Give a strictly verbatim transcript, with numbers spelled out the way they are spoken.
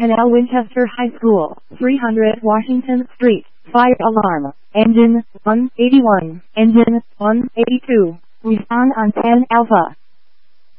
Canal Winchester High School, three hundred Washington Street. Fire alarm. Engine one eighty-one. Engine one eighty-two. Respond on ten Alpha.